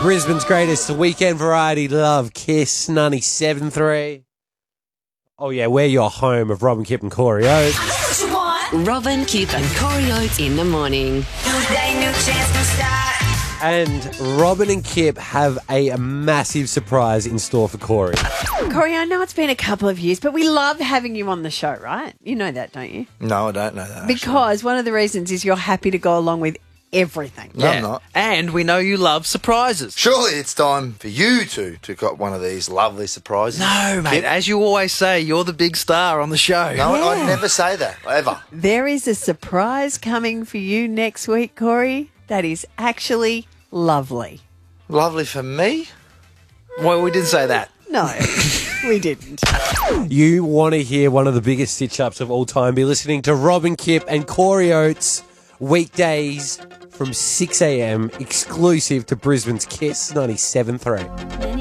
Brisbane's greatest weekend variety love, Kiss 97.3. Oh yeah, we're your home of Robin, Kip and Corey Oates. Robin, Kip and Corey Oates in the morning. And Robin and Kip have a massive surprise in store for Corey. Corey, I know it's been a couple of years, but we love having you on the show, right? You know that, don't you? No, I don't know that. Because one of the reasons is you're happy to go along with everything. No, I'm not. And we know you love surprises. Surely it's time for you to got one of these lovely surprises. No, mate. Kip? As you always say, you're the big star on the show. No, I never say that, ever. There is a surprise coming for you next week, Corey, that is actually lovely. Lovely for me? Well, we didn't say that. No, we didn't. You want to hear one of the biggest stitch-ups of all time, be listening to Robin, Kip and Corey Oates weekdays from 6 a.m. exclusive to Brisbane's Kiss 97.3.